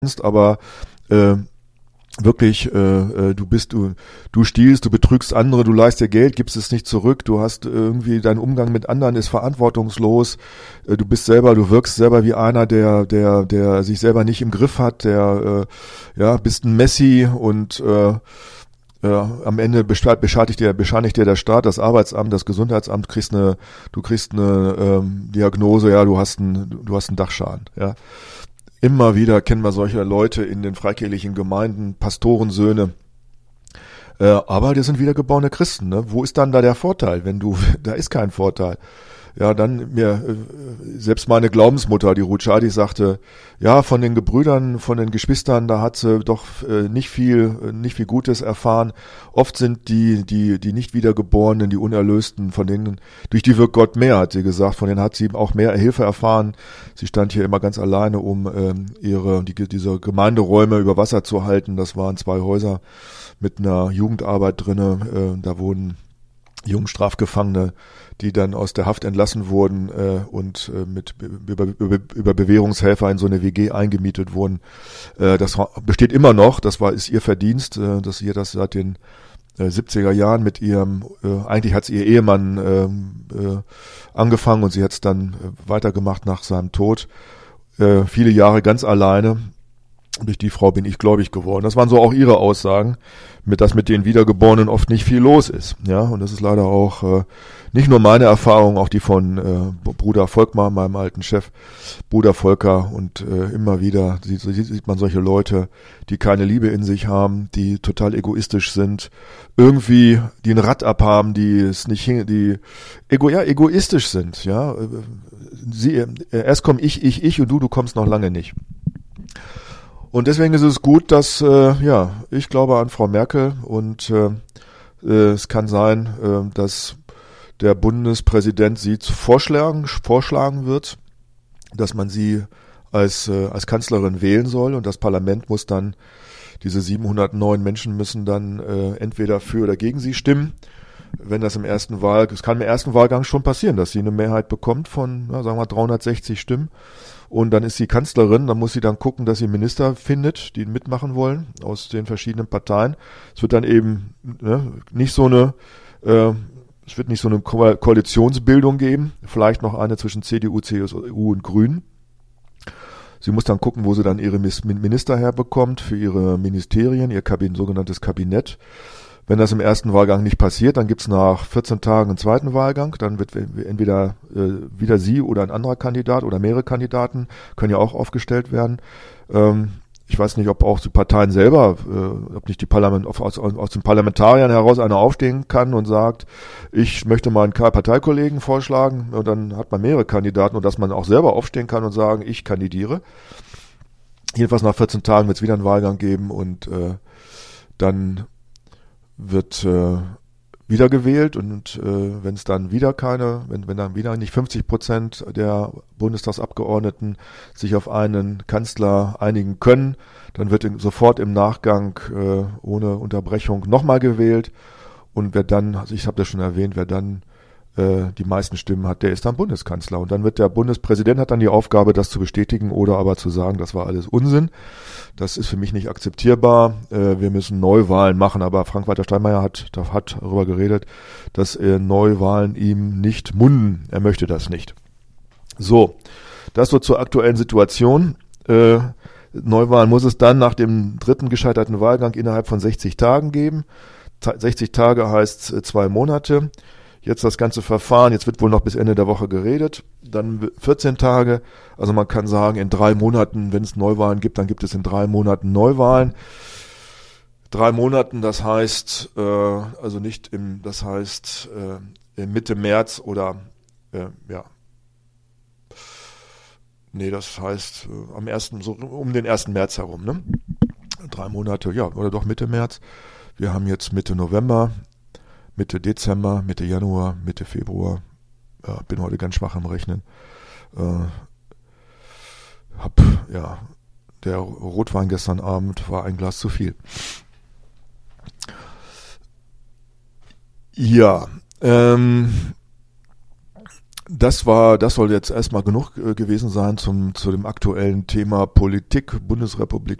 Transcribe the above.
aber wirklich, du stiehlst, du betrügst andere, du leihst dir Geld, gibst es nicht zurück, du hast irgendwie, dein Umgang mit anderen ist verantwortungslos, du wirkst selber wie einer, der sich selber nicht im Griff hat, bist ein Messi und am Ende bescheinigt dir der Staat, das Arbeitsamt, das Gesundheitsamt, du kriegst eine Diagnose, ja, du hast einen Dachschaden, ja. Immer wieder kennen wir solche Leute in den freikirchlichen Gemeinden, Pastorensöhne. Aber das sind wiedergeborene Christen. Ne? Wo ist dann da der Vorteil? Da ist kein Vorteil. Ja, selbst meine Glaubensmutter, die Ruth Schadi, sagte, ja, von den Gebrüdern, von den Geschwistern, da hat sie doch nicht viel Gutes erfahren. Oft sind die nicht Wiedergeborenen, die Unerlösten, von denen, durch die wirkt Gott mehr, hat sie gesagt, von denen hat sie auch mehr Hilfe erfahren. Sie stand hier immer ganz alleine, um diese Gemeinderäume über Wasser zu halten. Das waren 2 Häuser mit einer Jugendarbeit drinne. Da wurden Jugendstrafgefangene, die dann aus der Haft entlassen wurden über Bewährungshelfer in so eine WG eingemietet wurden. Das besteht immer noch, ist ihr Verdienst, dass sie das seit den 70er Jahren mit eigentlich hat es ihr Ehemann angefangen und sie hat es dann weitergemacht nach seinem Tod. Viele Jahre ganz alleine. Durch die Frau bin ich gläubig geworden. Das waren so auch ihre Aussagen, dass mit den Wiedergeborenen oft nicht viel los ist. Ja, und das ist leider auch nicht nur meine Erfahrung, auch die von Bruder Volkmar, meinem alten Chef, Bruder Volker. Und immer wieder sieht man solche Leute, die keine Liebe in sich haben, die total egoistisch sind, irgendwie die ein Rad abhaben, egoistisch sind. Ja, erst komme ich und du kommst noch lange nicht. Und deswegen ist es gut, dass, ich glaube an Frau Merkel und es kann sein, dass der Bundespräsident sie vorschlagen wird, dass man sie als Kanzlerin wählen soll und das Parlament muss dann, diese 709 Menschen müssen dann entweder für oder gegen sie stimmen. Es kann im ersten Wahlgang schon passieren, dass sie eine Mehrheit bekommt von, sagen wir 360 Stimmen. Und dann ist sie Kanzlerin, dann muss sie dann gucken, dass sie Minister findet, die mitmachen wollen, aus den verschiedenen Parteien. Es wird dann eben nicht so eine Koalitionsbildung geben, vielleicht noch eine zwischen CDU, CSU und Grünen. Sie muss dann gucken, wo sie dann ihre Minister herbekommt für ihre Ministerien, ihr sogenanntes Kabinett. Wenn das im ersten Wahlgang nicht passiert, dann gibt's nach 14 Tagen einen zweiten Wahlgang. Dann wird entweder wieder sie oder ein anderer Kandidat oder mehrere Kandidaten können ja auch aufgestellt werden. Ich weiß nicht, ob auch die Parteien selber, ob nicht aus den Parlamentariern heraus einer aufstehen kann und sagt, ich möchte meinen Parteikollegen vorschlagen. Und dann hat man mehrere Kandidaten und dass man auch selber aufstehen kann und sagen, ich kandidiere. Jedenfalls nach 14 Tagen wird es wieder einen Wahlgang geben und dann wird wieder gewählt und wenn dann wieder nicht 50% der Bundestagsabgeordneten sich auf einen Kanzler einigen können, dann wird sofort im Nachgang ohne Unterbrechung nochmal gewählt und wer dann, also ich habe das schon erwähnt, wer dann die meisten Stimmen hat, der ist dann Bundeskanzler und dann wird der Bundespräsident hat dann die Aufgabe, das zu bestätigen oder aber zu sagen, das war alles Unsinn. Das ist für mich nicht akzeptierbar. Wir müssen Neuwahlen machen, aber Frank-Walter Steinmeier hat darüber geredet, dass Neuwahlen ihm nicht munden. Er möchte das nicht. So, das so zur aktuellen Situation. Neuwahlen muss es dann nach dem dritten gescheiterten Wahlgang innerhalb von 60 Tagen geben. 60 Tage heißt 2 Monate. Jetzt das ganze Verfahren, jetzt wird wohl noch bis Ende der Woche geredet, dann 14 Tage, also man kann sagen, in 3 Monaten, wenn es Neuwahlen gibt, dann gibt es in 3 Monaten Neuwahlen. 3 Monaten, das heißt, Mitte März oder, das heißt um den 1. März herum, ne? 3 Monate, oder doch Mitte März. Wir haben jetzt Mitte November. Mitte Dezember, Mitte Januar, Mitte Februar. Bin heute ganz schwach am Rechnen. Der Rotwein gestern Abend war ein Glas zu viel. Ja, Das soll jetzt erstmal genug gewesen sein zu dem aktuellen Thema Politik, Bundesrepublik